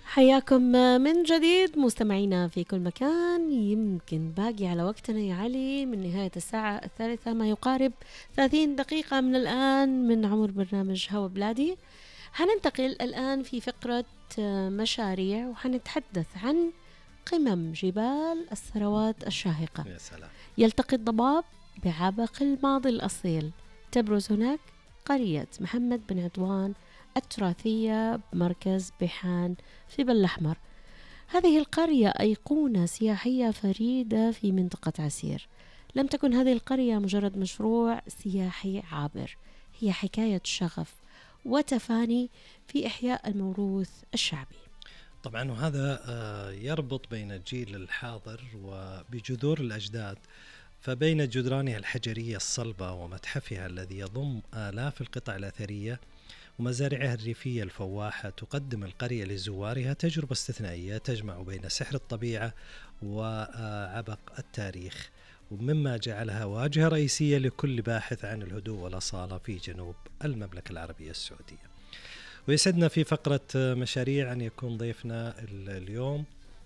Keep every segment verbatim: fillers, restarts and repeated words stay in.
حياكم من جديد مستمعينا في كل مكان. يمكن باقي على وقتنا يا علي من نهاية الساعة الثالثة ما يقارب ثلاثين دقيقة من الآن من عمر برنامج هوا بلادي. هننتقل الآن في فقرة مشاريع وحنتحدث عن قمم جبال الثروات الشاهقة. يا سلام. يلتقي الضباب بعبق الماضي الأصيل. تبرز هناك قرية محمد بن عدوان التراثية بمركز بيحان في بل الأحمر. هذه القرية أيقونة سياحية فريدة في منطقة عسير. لم تكن هذه القرية مجرد مشروع سياحي عابر، هي حكاية شغف وتفاني في إحياء الموروث الشعبي. طبعا وهذا يربط بين الجيل الحاضر وبجذور الأجداد، فبين جدرانها الحجرية الصلبة ومتحفها الذي يضم آلاف القطع الأثرية ومزارعها الريفية الفواحة، تقدم القرية لزوارها تجربة استثنائية تجمع بين سحر الطبيعة وعبق التاريخ، ومما جعلها واجهة رئيسية لكل باحث عن الهدوء والأصالة في جنوب المملكة العربية السعودية. ويسعدنا في فقرة مشاريع أن يكون ضيفنا اليوم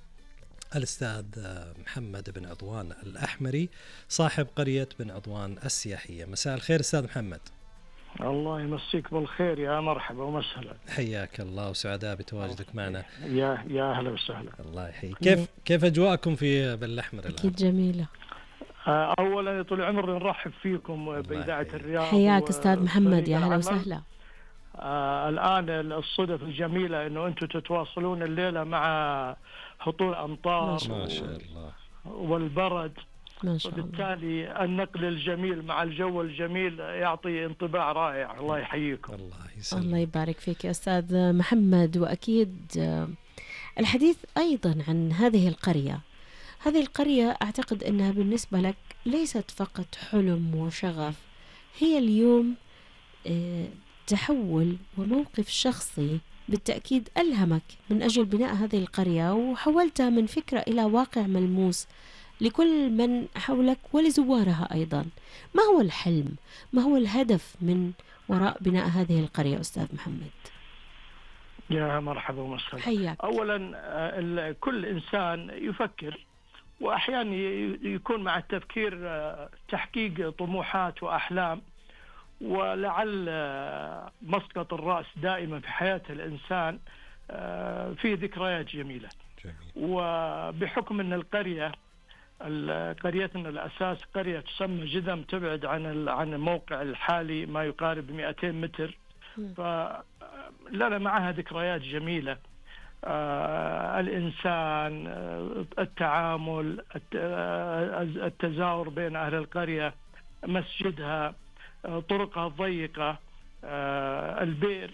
الأستاذ محمد بن عضوان الأحمري، صاحب قرية بن عضوان السياحية. مساء الخير أستاذ محمد. الله يمسيك بالخير، يا مرحبا ومسهلا. حياك الله وسعداء بتواجدك معنا. يا يا أهلا وسهلا. الله يحييك. كيف كيف أجواءكم في بل الأحمر الآن؟ أكيد جميلة. أولا طول عمري نرحب فيكم بإذاعة الرياض. حياك أستاذ محمد، يا أهلا وسهلا. آه الآن الصدف الجميلة أنه أنتم تتواصلون الليلة مع هطول أمطار ما شاء الله والبرد، ما شاء الله. وبالتالي النقل الجميل مع الجو الجميل يعطي انطباع رائع. الله يحييكم. الله يسلمك. الله يبارك فيك يا أستاذ محمد. وأكيد الحديث أيضا عن هذه القرية. هذه القرية أعتقد أنها بالنسبة لك ليست فقط حلم وشغف، هي اليوم تحول وموقف شخصي بالتأكيد ألهمك من أجل بناء هذه القرية، وحولتها من فكرة إلى واقع ملموس لكل من حولك ولزوارها أيضا. ما هو الحلم؟ ما هو الهدف من وراء بناء هذه القرية أستاذ محمد؟ يا مرحبا ومسهلا. حياك. أولا كل إنسان يفكر، وأحيانا يكون مع التفكير تحقيق طموحات وأحلام، ولعل مسقط الرأس دائما في حياة الإنسان في ذكريات جميلة. جميل. وبحكم أن القرية قريتنا الأساس قرية تسمى جذم، تبعد عن عن الموقع الحالي ما يقارب مئتين متر، فلنا معها ذكريات جميلة. الإنسان، التعامل، التزاور بين أهل القرية، مسجدها، طرقها الضيقة، البئر،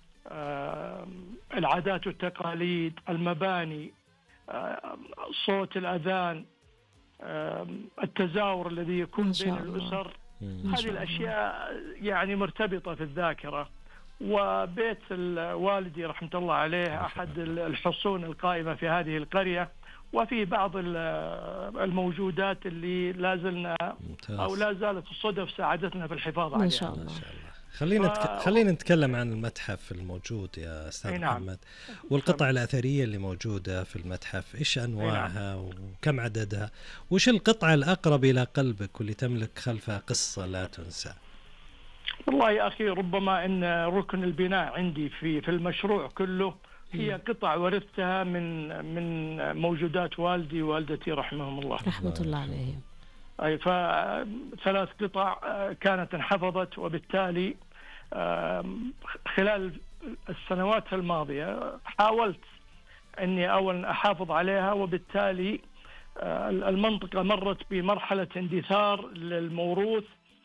العادات والتقاليد، المباني، صوت الأذان، التزاور الذي يكون بين الأسر. هذه الأشياء يعني مرتبطة في الذاكرة. وبيت والدي رحمة الله عليه أحد الحصون القائمة في هذه القرية، وفي بعض الموجودات اللي لازلنا أو لا زالت الصدف ساعدتنا في الحفاظ عليها. ما شاء الله. خلينا ف... خلينا نتكلم عن المتحف الموجود يا أستاذ نعم. محمد، والقطع الأثرية اللي موجودة في المتحف، إيش أنواعها وكم عددها، وش القطعة الأقرب إلى قلبك واللي تملك خلفها قصة لا تنسى؟ والله يا أخي، ربما أن ركن البناء عندي في في المشروع كله هي قطع ورثتها من من موجودات والدي ووالدتي رحمهم الله. رحمة الله عليهم. أي فثلاث قطع كانت انحفظت، وبالتالي خلال السنوات الماضية حاولت أني أولا أحافظ عليها، وبالتالي المنطقة مرت بمرحلة اندثار للموروث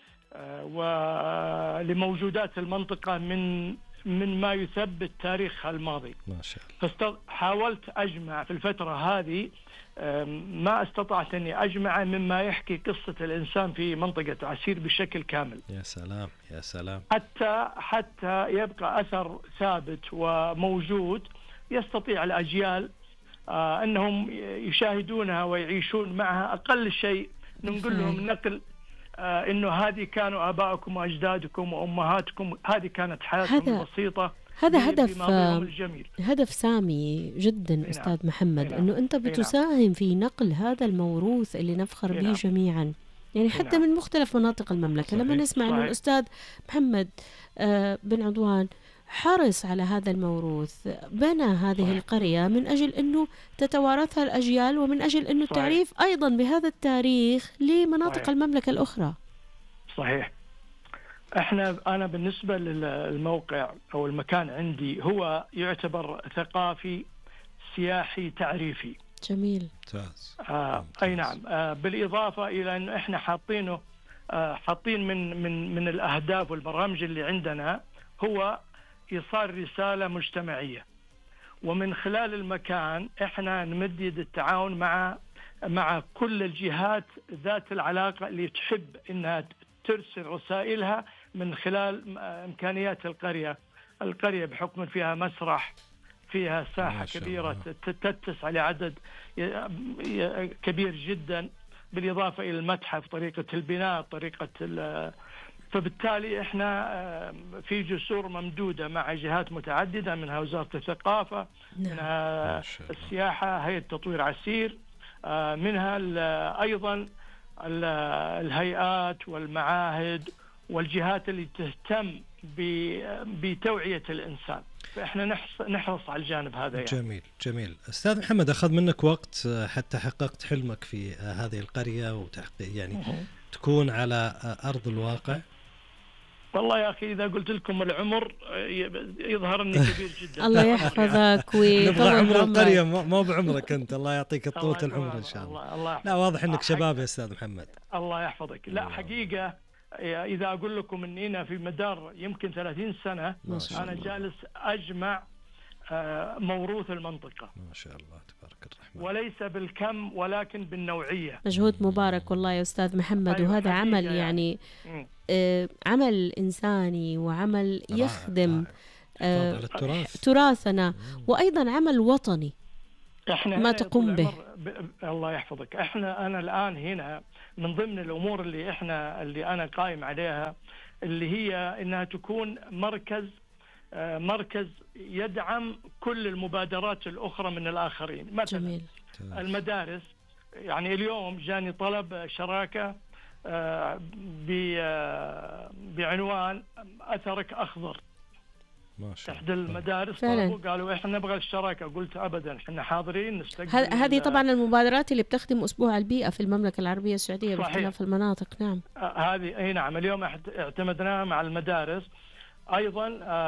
ولموجودات المنطقة من من ما يثبت تاريخها الماضي. ما شاء الله. فحاولت أجمع في الفترة هذه ما استطعت أني أجمع مما يحكي قصة الإنسان في منطقة عسير بشكل كامل. يا سلام يا سلام. حتى حتى يبقى أثر ثابت وموجود يستطيع الأجيال آه أنهم يشاهدونها ويعيشون معها. أقل شيء نقول لهم نقل آه إنه هذه كانوا آباؤكم وأجدادكم وأمهاتكم، هذه كانت حياتهم بسيطة. هذا هدف هدف سامي جدا. نعم. أستاذ محمد، نعم. أنه أنت بتساهم في نقل هذا الموروث اللي نفخر به نعم. جميعا، يعني حتى نعم. من مختلف مناطق المملكة. صحيح. لما نسمع أنه الأستاذ محمد بن عدوان حرص على هذا الموروث، بنى هذه صحيح. القرية من أجل أنه تتوارثها الأجيال، ومن أجل أنه التعريف أيضا بهذا التاريخ لمناطق صحيح. المملكة الأخرى. صحيح. احنا انا بالنسبه للموقع او المكان عندي هو يعتبر ثقافي سياحي تعريفي. جميل. آه اي نعم. آه بالاضافه الى انه احنا حاطينه آه حاطين من من من الاهداف والبرامج اللي عندنا هو ايصال رساله مجتمعيه، ومن خلال المكان احنا نمد يد التعاون مع مع كل الجهات ذات العلاقه اللي تحب انها ترسل رسائلها من خلال إمكانيات القرية. القرية بحكم فيها مسرح، فيها ساحة كبيرة تتسع لعدد كبير جدا، بالإضافة إلى المتحف، طريقة البناء، طريقة فبالتالي إحنا في جسور ممدودة مع جهات متعددة، منها وزارة الثقافة، منها السياحة، هيئة تطوير عسير، منها أيضا الهيئات والمعاهد والجهات اللي تهتم بتوعية الإنسان. فإحنا نحرص على الجانب هذا يعني. جميل جميل. أستاذ محمد، أخذ منك وقت حتى حققت حلمك في هذه القرية وتحقيق يعني تكون على أرض الواقع. والله يا أخي إذا قلت لكم العمر يظهر أني كبير جدا. الله يحفظك ويطول عمر القرية، مو بعمرك أنت. الله يعطيك طولة العمر إن شاء الله. الله لا واضح أنك شباب يا أستاذ محمد. الله يحفظك. لا حقيقة إذا أقول لكم أني أنا في مدار يمكن ثلاثين سنة أنا جالس أجمع موروث المنطقة. ما شاء الله تبارك الرحمن. وليس بالكم ولكن بالنوعية. مجهود مبارك والله يا أستاذ محمد. أيوة وهذا عمل يعني آه عمل إنساني وعمل يخدم آه تراثنا، وأيضا عمل وطني احنا ما تقوم به. الله يحفظك. احنا أنا الآن هنا من ضمن الأمور اللي احنا اللي أنا قائم عليها اللي هي إنها تكون مركز مركز يدعم كل المبادرات الأخرى من الآخرين. مثلا جميل. المدارس، يعني اليوم جاني طلب شراكة بعنوان أثرك أخضر. ما شاء الله. إحدى المدارس طلبوا قالوا إحنا نبغى الشراكة، قلت أبدا إحنا حاضرين نستقبل. هذه طبعا المبادرات اللي بتخدم أسبوع البيئة في المملكة العربية السعودية باختلاف المناطق. نعم هذه أي نعم. اليوم اعتمدناها مع المدارس. أيضا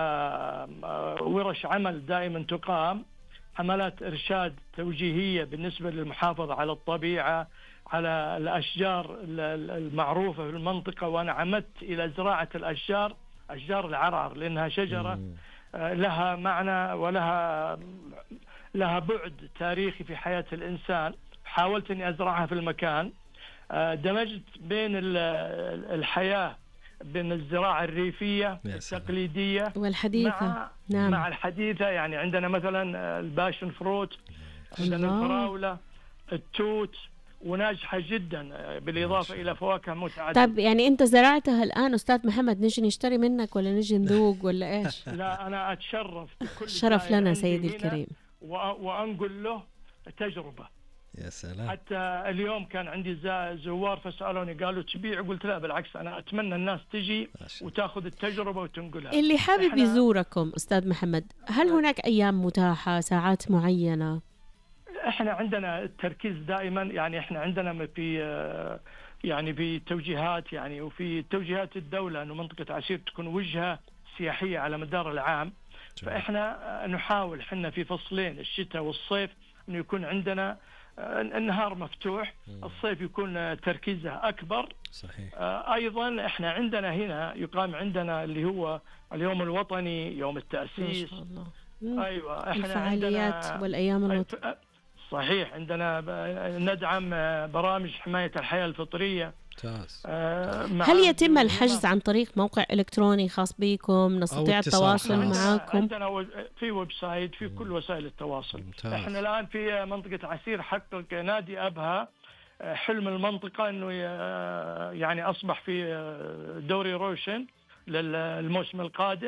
ورش عمل دائما تقام، حملات إرشاد توجيهية بالنسبة للمحافظة على الطبيعة، على الأشجار المعروفة في المنطقة. وأنا عمدت إلى زراعة الأشجار، أشجار العرعر، لأنها شجرة لها معنى ولها لها بعد تاريخي في حياة الإنسان. حاولت أني أزرعها في المكان، دمجت بين الحياة بين الزراعة الريفية التقليدية والحديثة مع, نعم. مع الحديثة. يعني عندنا مثلا الباشن فروت، عندنا الفراولة، التوت، وناجحة جدا بالإضافة إلى فواكه متعددة. طيب يعني أنت زرعتها الآن أستاذ محمد، نجي نشتري منك ولا نجي نذوق ولا إيش؟ لا أنا أتشرف بكل شرف لنا سيدي الكريم، وأنقل له تجربة. يا سلام. حتى اليوم كان عندي زوار فسألوني قالوا تبيع، قلت لا بالعكس أنا أتمنى الناس تجي وتأخذ التجربة وتنقلها. اللي حابب يزوركم أستاذ محمد، هل هناك أيام متاحة، ساعات معينة؟ احنا عندنا التركيز دائما، يعني احنا عندنا في يعني في توجيهات يعني وفي توجيهات الدولة انه منطقة عسير تكون وجهة سياحية على مدار العام. فاحنا نحاول احنا في فصلين الشتاء والصيف انه يكون عندنا النهار مفتوح، الصيف يكون تركيزه اكبر. صحيح. ايضا احنا عندنا هنا يقام عندنا اللي هو اليوم الوطني، يوم التأسيس. ما شاء الله. ايوه احنا الفعاليات والايام الوطنية. صحيح. عندنا ندعم برامج حماية الحياة الفطرية. هل يتم الحجز عن طريق موقع إلكتروني خاص بكم نستطيع التواصل معكم؟ عندنا في ويب سايت، في كل وسائل التواصل. ممتاز. احنا الآن في منطقة عسير حقق نادي أبها حلم المنطقة أنه يعني أصبح في دوري روشن للموسم القادم.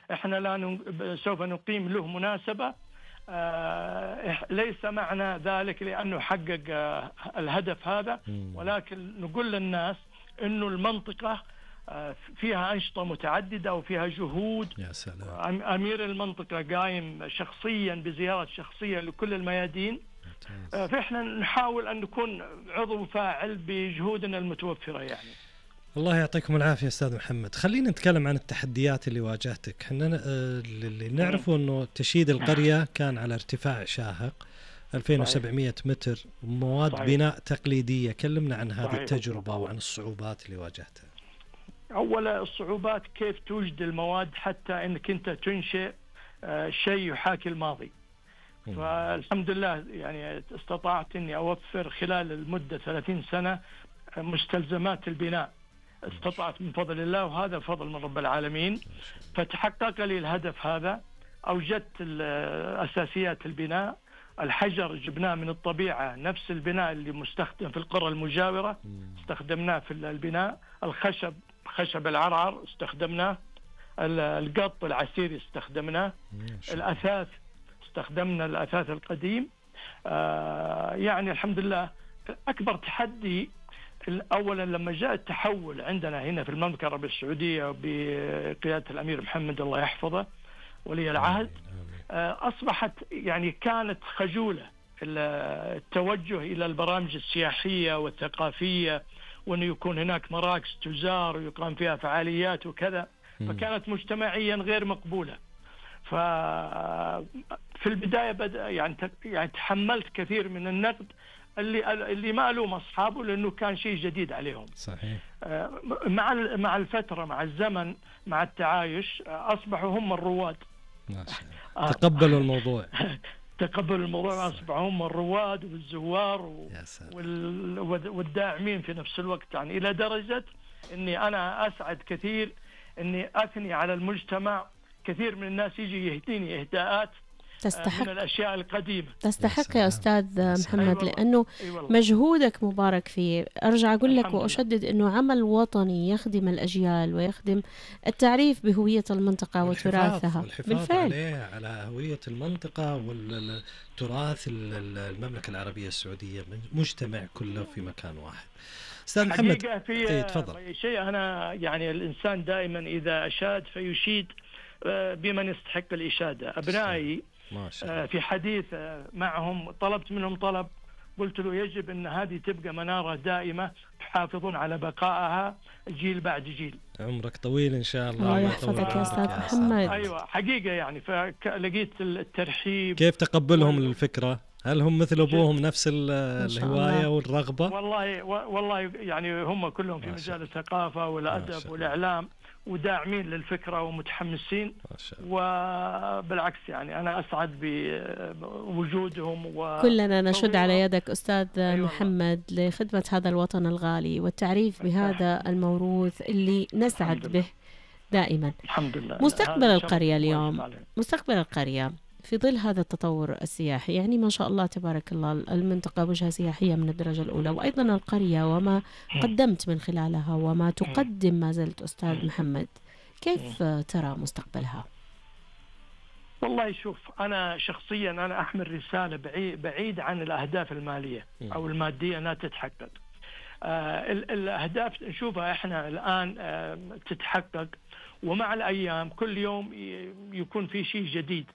إحنا لا ن... سوف نقيم له مناسبة. آه ليس معنى ذلك لأنه حقق آه الهدف هذا، ولكن نقول للناس إنه المنطقة آه فيها أنشطة متعددة وفيها جهود. يا سلام. أمير المنطقة قايم شخصيا بزيارة شخصية لكل الميادين. آه فإحنا نحاول أن نكون عضو فاعل بجهودنا المتوفرة يعني. الله يعطيكم العافية أستاذ محمد. خلينا نتكلم عن التحديات اللي واجهتك. احنا اللي نعرفه أنه تشييد القرية كان على ارتفاع شاهق ألفين وسبعمائة متر، مواد صحيح. بناء تقليدية. كلمنا عن هذه صحيح. التجربة وعن الصعوبات اللي واجهتها. أولا الصعوبات كيف توجد المواد حتى أنك أنت تنشئ شيء يحاكي الماضي. فالحمد لله يعني استطعت أني أوفر خلال المدة ثلاثين سنة مستلزمات البناء، استطعت من فضل الله، وهذا فضل من رب العالمين. فتحقق لي الهدف هذا. أوجدت أساسيات البناء. الحجر جبناه من الطبيعة، نفس البناء اللي مستخدم في القرى المجاورة استخدمناه في البناء. الخشب خشب العرعر استخدمناه. القط العسيري استخدمناه. الأثاث استخدمنا الأثاث القديم. آه يعني الحمد لله. أكبر تحدي أولا لما جاء التحول عندنا هنا في المملكة العربية السعودية بقيادة الأمير محمد الله يحفظه ولي العهد، أصبحت يعني كانت خجولة التوجه إلى البرامج السياحية والثقافية، وأنه يكون هناك مراكز تزار ويقام فيها فعاليات وكذا، فكانت مجتمعيا غير مقبولة. ففي البداية بدأ يعني يعني تحملت كثير من النقد اللي اللي ما ألوم أصحابه لأنه كان شيء جديد عليهم. صحيح. مع مع الفترة مع الزمن مع التعايش أصبحوا هم الرواد. ما شاء الله. تقبلوا الموضوع. تقبلوا الموضوع، أصبحوا هم الرواد والزوار والداعمين في نفس الوقت، يعني إلى درجة إني أنا أسعد كثير إني أثني على المجتمع. كثير من الناس يجي يهديني إهداءات تستحق من الأشياء القديمة. تستحق يا أستاذ محمد، لأنه مجهودك مبارك فيه. أرجع أقول لك وأشدد أنه عمل وطني يخدم الأجيال ويخدم التعريف بهوية المنطقة وتراثها. بالفعل عليه على هوية المنطقة والتراث المملكة العربية السعودية، مجتمع كله في مكان واحد. أستاذ محمد في ايه تفضل. شيء أنا يعني الإنسان دائما إذا أشاد فيشيد بمن يستحق الإشادة. أبنائي في حديث معهم طلبت منهم طلب، قلت له يجب أن هذه تبقى منارة دائمة تحافظون على بقائها جيل بعد جيل. عمرك طويل إن شاء الله. الله يحفظك يا أستاذ محمد. أيوة حقيقة يعني. فلقيت الترحيب. كيف تقبلهم الفكرة؟ هل هم مثل أبوهم نفس الهواية والرغبة؟ والله والله يعني هم كلهم في مجال الثقافة والأدب والإعلام وداعمين للفكرة ومتحمسين، وبالعكس يعني أنا أسعد بوجودهم. كلنا نشد على يدك أستاذ أيوة محمد لخدمة هذا الوطن الغالي والتعريف بهذا الموروث اللي نسعد به دائما. الحمد لله. مستقبل القرية اليوم، مستقبل القرية في ظل هذا التطور السياحي، يعني ما شاء الله تبارك الله المنطقة وجهة سياحية من الدرجة الأولى، وأيضا القرية وما قدمت من خلالها وما تقدم ما زلت أستاذ محمد، كيف ترى مستقبلها؟ والله شوف، أنا شخصيا أنا أحمل رسالة بعيد, بعيد عن الأهداف المالية أو المادية أنها تتحقق. آه الأهداف نشوفها إحنا الآن آه تتحقق، ومع الأيام كل يوم يكون في شيء جديد.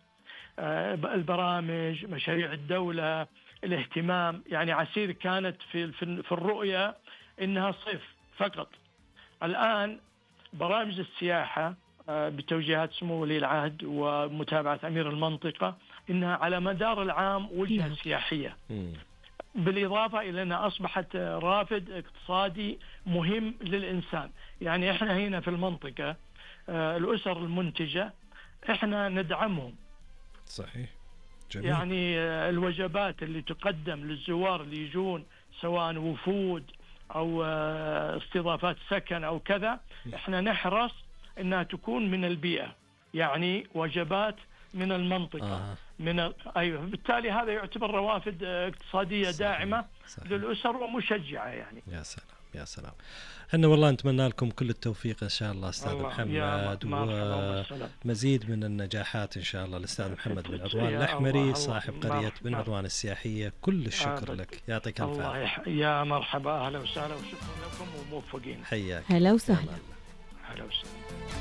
البرامج، مشاريع الدولة، الاهتمام. يعني عسير كانت في في الرؤية إنها صيف فقط. الآن برامج السياحة بتوجيهات سمو ولي العهد ومتابعة أمير المنطقة إنها على مدار العام وجهة سياحية، بالإضافة إلى أنها أصبحت رافد اقتصادي مهم للإنسان. يعني إحنا هنا في المنطقة الأسر المنتجة إحنا ندعمهم. صحيح. جميل. يعني الوجبات اللي تقدم للزوار اللي يجون سواء وفود أو استضافات سكن أو كذا، إحنا نحرص أنها تكون من البيئة، يعني وجبات من المنطقة. آه. من ال... أيوة. بالتالي هذا يعتبر روافد اقتصادية صحيح. داعمة صحيح. للأسر ومشجعة يعني. يا سلام. يا سلام. احنا والله نتمنى لكم كل التوفيق ان شاء الله استاذ محمد، ومزيد من النجاحات ان شاء الله. الاستاذ محمد بن عضوان الأحمري صاحب قرية بن عضوان السياحية، كل الشكر لك، يعطيك الف عافية. يا مرحبا، اهلا وسهلا وشكرا لكم وموفقين. حياك. هلا وسهلا. هلا وسهلا.